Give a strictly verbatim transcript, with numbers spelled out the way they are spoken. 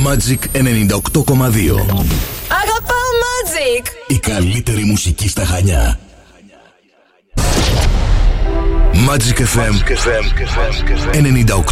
Magic ενενήντα οκτώ κόμμα δύο. Αγαπάω Magic. Η καλύτερη μουσική στα Χανιά. Magic εφ εμ ενενήντα οκτώ.